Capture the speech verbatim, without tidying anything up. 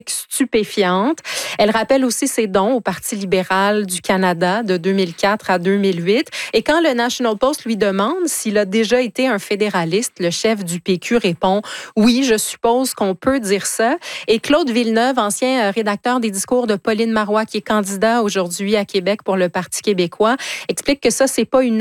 stupéfiante. Elle rappelle aussi ses dons au Parti libéral du Canada de deux mille quatre à deux mille huit. Et quand le National Post lui demande s'il a déjà été un fédéraliste, le chef du P Q répond « Oui, je suppose qu'on peut dire ça ». Et Claude Villeneuve, ancien rédacteur des discours de Pauline Marois, qui est candidat aujourd'hui à Québec pour le Parti québécois, explique que ça, c'est pas une